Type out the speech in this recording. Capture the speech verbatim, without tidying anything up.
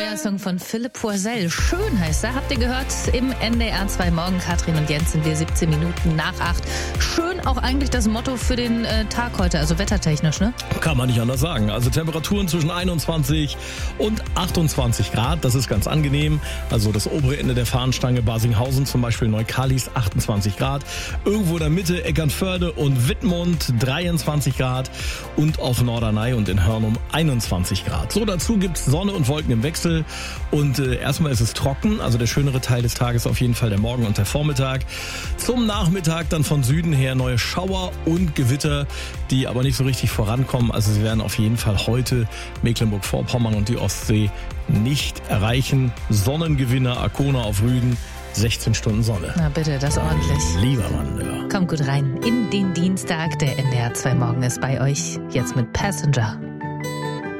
Neuer Song von Philipp Poisel. Schön heißt er. Habt ihr gehört? Im N D R zwei Morgen. Katrin und Jens sind wir siebzehn Minuten nach acht. Schön auch eigentlich das Motto für den äh, Tag heute, also wettertechnisch, ne? Kann man nicht anders sagen. Also Temperaturen zwischen einundzwanzig und achtundzwanzig Grad. Das ist ganz angenehm. Also das obere Ende der Fahnenstange Barsinghausen, zum Beispiel Neukalis, achtundzwanzig Grad. Irgendwo in der Mitte Eckernförde und Wittmund dreiundzwanzig Grad. Und auf Norderney und in Hörnum einundzwanzig Grad. So, dazu gibt's Sonne und Wolken im Wechsel. Und äh, erstmal ist es trocken. Also der schönere Teil des Tages auf jeden Fall der Morgen und der Vormittag. Zum Nachmittag dann von Süden her neue Schauer und Gewitter, die aber nicht so richtig vorankommen. Also sie werden auf jeden Fall heute Mecklenburg-Vorpommern und die Ostsee nicht erreichen. Sonnengewinner Arkona auf Rügen. sechzehn Stunden Sonne. Na bitte, das ordentlich. Lieber Mann, ja. Kommt gut rein in den Dienstag. Der N D R zwei Morgen ist bei euch. Jetzt mit Passenger.